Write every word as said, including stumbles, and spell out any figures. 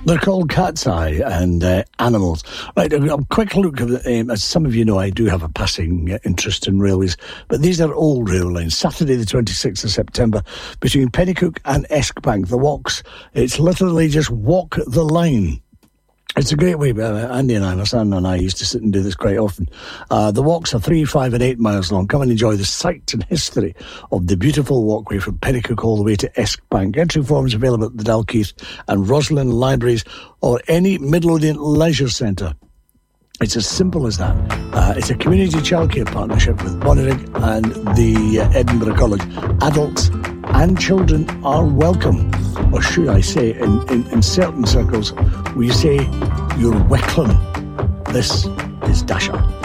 They're called Cat's Eye and uh, Animals. Right, a, a quick look at the, um, as some of you know, I do have a passing uh, interest in railways, but these are old rail lines. Saturday the twenty-sixth of September between Pennycook and Eskbank, the walks. It's literally just walk the line. It's a great way. Uh, Andy and I, my son and I, used to sit and do this quite often. Uh, the walks are three, five and eight miles long. Come and enjoy the sight and history of the beautiful walkway from Pennycook all the way to Eskbank. Entry forms available at the Dalkeith and Roslyn Libraries or any Midlothian leisure centre. It's as simple as that. Uh, it's a community childcare partnership with Bonnyrigg and the uh, Edinburgh College. Adults and children are welcome. Or should I say, in, in, in certain circles, we say, you're welcome. This is Dasher.